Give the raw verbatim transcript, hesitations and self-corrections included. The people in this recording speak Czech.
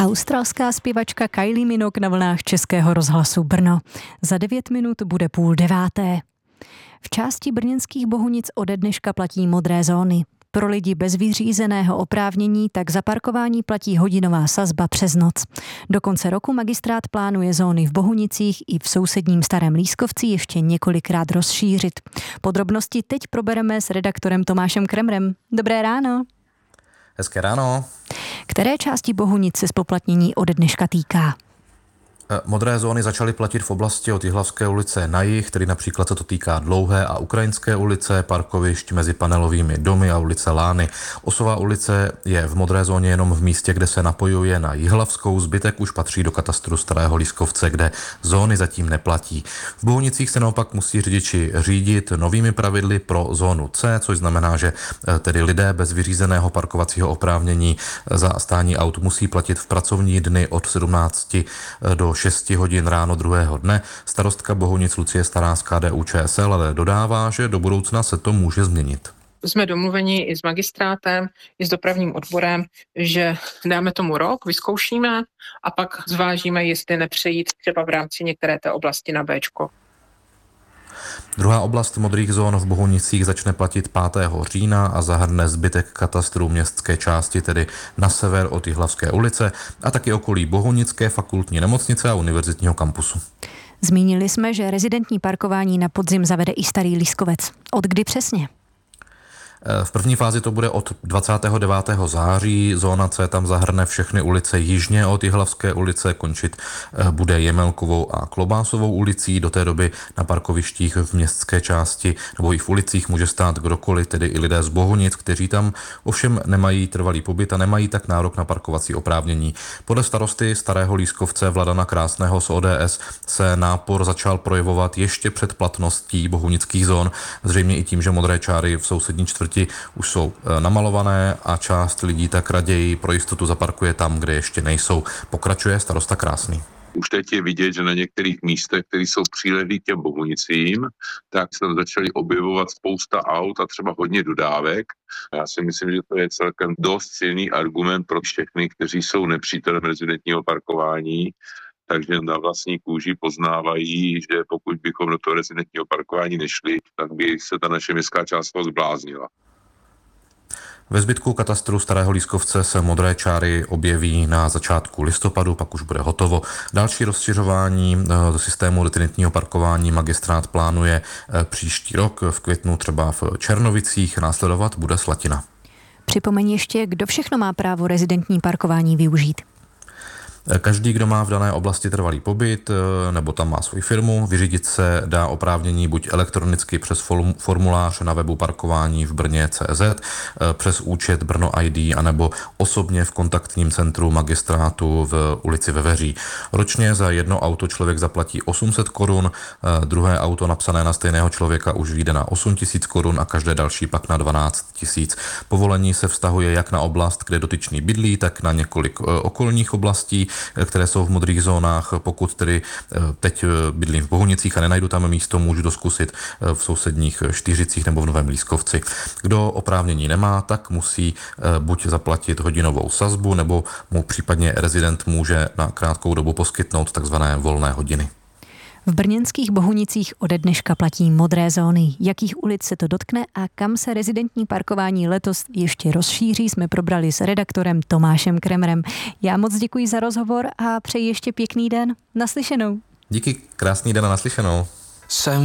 Australská zpěvačka Kylie Minogue na vlnách Českého rozhlasu Brno. Za devět minut bude půl deváté. V části brněnských Bohunic ode dneška platí modré zóny. Pro lidi bez vyřízeného oprávnění tak za parkování platí hodinová sazba přes noc. Do konce roku magistrát plánuje zóny v Bohunicích i v sousedním Starém Lískovci ještě několikrát rozšířit. Podrobnosti teď probereme s redaktorem Tomášem Kremrem. Dobré ráno. Hezké ráno. Které části Bohunic se zpoplatnění ode dneška týká? Modré zóny začaly platit v oblasti od Jihlavské ulice na jih, tedy například se to týká Dlouhé a Ukrajinské ulice, parkovišť mezi panelovými domy a ulice Lány. Osová ulice je v modré zóně jenom v místě, kde se napojuje na Jihlavskou, zbytek už patří do katastru Starého Lískovce, kde zóny zatím neplatí. V Bohunicích se naopak musí řidiči řídit novými pravidly pro zónu C, což znamená, že tedy lidé bez vyřízeného parkovacího oprávnění za stání aut musí platit v pracovní dny od sedmnácti do šesti hodin ráno druhého dne. Starostka Bohunic Lucie Stará z K D U Č S L ale dodává, že do budoucna se to může změnit. Jsme domluveni i s magistrátem, i s dopravním odborem, že dáme tomu rok, vyzkoušíme a pak zvážíme, jestli nepřejít třeba v rámci některé té oblasti na Béčko. Druhá oblast modrých zón v Bohunicích začne platit pátého října a zahrne zbytek katastru městské části, tedy na sever od Jihlavské ulice a taky okolí Bohunické fakultní nemocnice a univerzitního kampusu. Zmínili jsme, že rezidentní parkování na podzim zavede i Starý Lískovec. Od kdy přesně? V první fázi to bude od dvacátého devátého září. Zóna C tam zahrne všechny ulice jižně od Jihlavské ulice, končit bude Jemelkovou a Klobásovou ulicí. Do té doby na parkovištích v městské části nebo i v ulicích může stát kdokoliv, tedy i lidé z Bohunic, kteří tam ovšem nemají trvalý pobyt a nemají tak nárok na parkovací oprávnění. Podle starosty Starého Lískovce Vladana Krásného z O D S se nápor začal projevovat ještě před platností bohunických zón, zřejmě i tím, že modré čáry v sousední čtvrti už jsou namalované a část lidí tak raději pro jistotu zaparkuje tam, kde ještě nejsou. Pokračuje starosta Krásný. Už teď je vidět, že na některých místech, které jsou přilehlí k těm Bohunicím, tak se tam začaly objevovat spousta aut a třeba hodně dodávek. Já si myslím, že to je celkem dost silný argument pro všechny, kteří jsou nepřítelem rezidentního parkování. Takže na vlastní kůži poznávají, že pokud bychom do toho rezidentního parkování nešli, tak by se ta naše městská část zbláznila. Ve zbytku katastru Starého Lískovce se modré čáry objeví na začátku listopadu, pak už bude hotovo. Další rozšiřování do systému rezidentního parkování magistrát plánuje příští rok, v květnu třeba v Černovicích, následovat bude Slatina. Připomeň ještě, kdo všechno má právo rezidentní parkování využít. Každý, kdo má v dané oblasti trvalý pobyt nebo tam má svoji firmu, vyřídit se dá oprávnění buď elektronicky přes formulář na webu parkování v Brně tečka cé zet, přes účet Brno I D anebo osobně v kontaktním centru magistrátu v ulici Veveří. Ročně za jedno auto člověk zaplatí osm set korun, druhé auto napsané na stejného člověka už vyjde na osm tisíc korun a každé další pak na dvanáct tisíc. Povolení se vztahuje jak na oblast, kde dotyčný bydlí, tak na několik okolních oblastí, které jsou v modrých zónách. Pokud tedy teď bydlím v Bohunicích a nenajdu tam místo, můžu to zkusit v sousedních Štýřicích nebo v Novém Lískovci. Kdo oprávnění nemá, tak musí buď zaplatit hodinovou sazbu, nebo mu případně rezident může na krátkou dobu poskytnout takzvané volné hodiny. V brněnských Bohunicích ode dneška platí modré zóny. Jakých ulic se to dotkne a kam se rezidentní parkování letos ještě rozšíří, jsme probrali s redaktorem Tomášem Kremrem. Já moc děkuji za rozhovor a přeji ještě pěkný den. Naslyšenou. Díky, krásný den a naslyšenou.